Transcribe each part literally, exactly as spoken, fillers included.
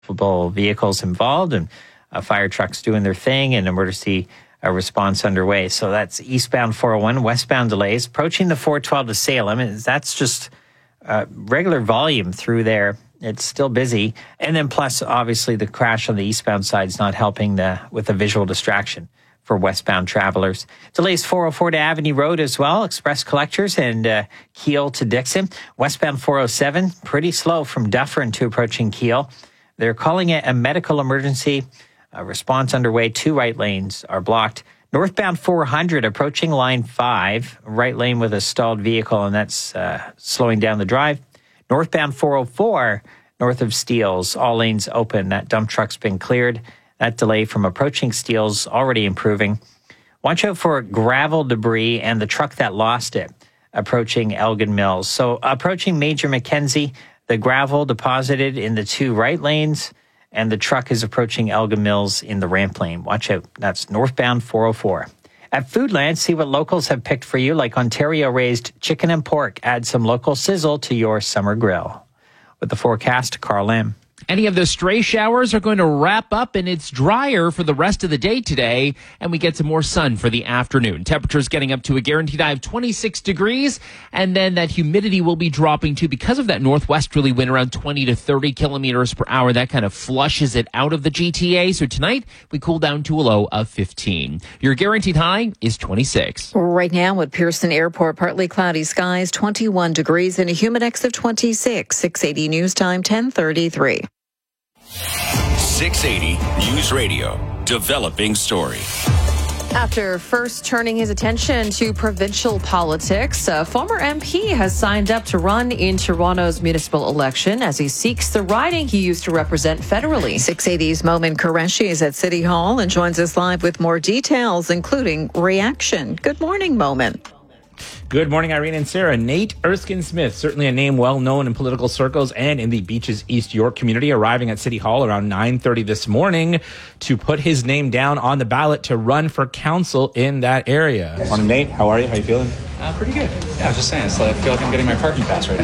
multiple vehicles involved and uh, fire trucks doing their thing and emergency uh, response underway. So that's eastbound four oh one, westbound delays. Approaching the four twelve to Salem, that's just uh, regular volume through there. It's still busy. And then plus, obviously, the crash on the eastbound side is not helping the, with the visual distraction for westbound travelers. Delays four oh four to Avenue Road as well. Express collectors and uh, Keele to Dixon. Westbound four oh seven, pretty slow from Dufferin to approaching Keele. They're calling it a medical emergency. A response underway. Two right lanes are blocked. Northbound four hundred approaching line five. Right lane with a stalled vehicle, and that's uh, slowing down the drive. Northbound four oh four, north of Steeles, all lanes open. That dump truck's been cleared. That delay from approaching Steeles already improving. Watch out for gravel debris and the truck that lost it approaching Elgin Mills. So approaching Major Mackenzie, the gravel deposited in the two right lanes, and the truck is approaching Elgin Mills in the ramp lane. Watch out. That's northbound four oh four. At Foodland, see what locals have picked for you, like Ontario-raised chicken and pork. Add some local sizzle to your summer grill. With the forecast, Carl Lim. Any of the stray showers are going to wrap up, and it's drier for the rest of the day today, and we get some more sun for the afternoon. Temperatures getting up to a guaranteed high of twenty-six degrees, and then that humidity will be dropping too because of that northwesterly wind around twenty to thirty kilometers per hour. That kind of flushes it out of the G T A. So tonight, we cool down to a low of fifteen. Your guaranteed high is twenty-six. Right now at Pearson Airport, partly cloudy skies, twenty-one degrees, and a humidex of twenty-six. six eighty News Time, ten thirty-three. six eighty News Radio, developing story. After first turning his attention to provincial politics, a former M P has signed up to run in Toronto's municipal election as he seeks the riding he used to represent federally. six eighty's Momin Qureshi is at City Hall and joins us live with more details, including reaction. Good morning, Momin. Good morning, Irene and Sarah. Nate Erskine-Smith, certainly a name well known in political circles and in the Beaches East York community, arriving at City Hall around nine thirty this morning to put his name down on the ballot to run for council in that area. Morning, Nate. How are you? How are you feeling? Uh, pretty good. Yeah, I was just saying, it's like, I feel like I'm getting my parking pass right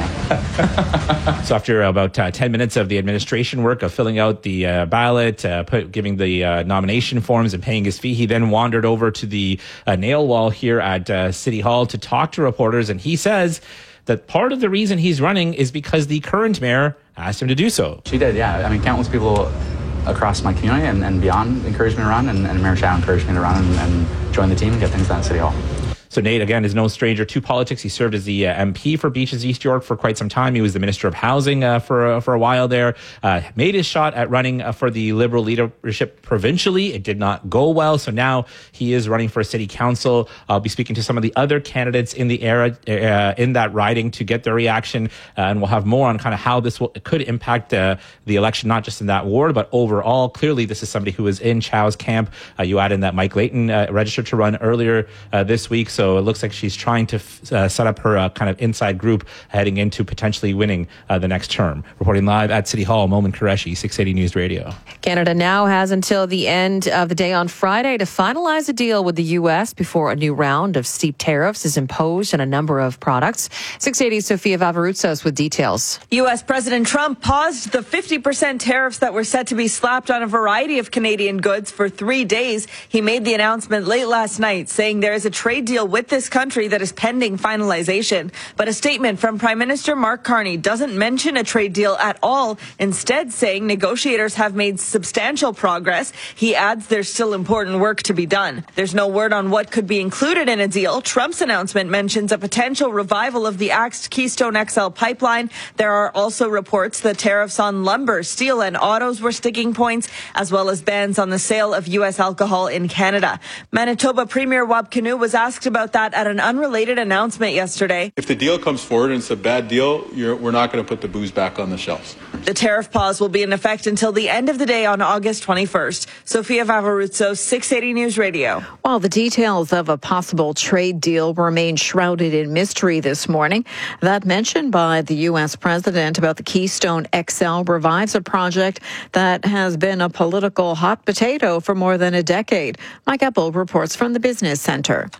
now. So after about uh, ten minutes of the administration work of filling out the uh, ballot, uh, put, giving the uh, nomination forms and paying his fee, he then wandered over to the uh, nail wall here at uh, City Hall to talk to reporters. And he says that part of the reason he's running is because the current mayor asked him to do so. She did, yeah. I mean, countless people across my community and, and beyond encouraged me to run, and, and Mayor Chow encouraged me to run and, and join the team and get things done at City Hall. So Nate, again, is no stranger to politics. He served as the uh, M P for Beaches East York for quite some time. He was the Minister of Housing uh, for uh, for a while there. Uh, made his shot at running uh, for the Liberal leadership provincially. It did not go well. So now he is running for City Council. I'll be speaking to some of the other candidates in the era uh, in that riding to get their reaction. Uh, and we'll have more on kind of how this will, could impact uh, the election, not just in that ward, but overall. Clearly, this is somebody who is in Chow's camp. Uh, you add in that Mike Layton uh, registered to run earlier uh, this week. So it looks like she's trying to f- uh, set up her uh, kind of inside group heading into potentially winning uh, the next term. Reporting live at City Hall, Momin Qureshi, six eighty News Radio. Canada now has until the end of the day on Friday to finalize a deal with the U S before a new round of steep tariffs is imposed on a number of products. six eighty's Sophia Vavarutsos with details. U S President Trump paused the fifty percent tariffs that were set to be slapped on a variety of Canadian goods for three days. He made the announcement late last night, saying there is a trade deal with this country that is pending finalization. But a statement from Prime Minister Mark Carney doesn't mention a trade deal at all, instead saying negotiators have made substantial progress. He adds there's still important work to be done. There's no word on what could be included in a deal. Trump's announcement mentions a potential revival of the axed Keystone X L pipeline. There are also reports that tariffs on lumber, steel, and autos were sticking points, as well as bans on the sale of U S alcohol in Canada. Manitoba Premier Wab Kinew was asked about that at an unrelated announcement yesterday. If the deal comes forward and it's a bad deal, you're, we're not going to put the booze back on the shelves. The tariff pause will be in effect until the end of the day on August twenty-first. Sophia Vavarutsos, six eighty News Radio. While the details of a possible trade deal remain shrouded in mystery this morning, that mention by the U S president about the Keystone X L revives a project that has been a political hot potato for more than a decade. Mike Eppel reports from the Business Center. This will be the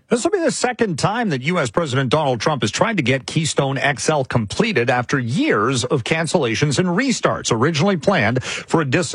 the second time that U S. President Donald Trump has tried to get Keystone X L completed after years of cancellations and restarts, originally planned for a distance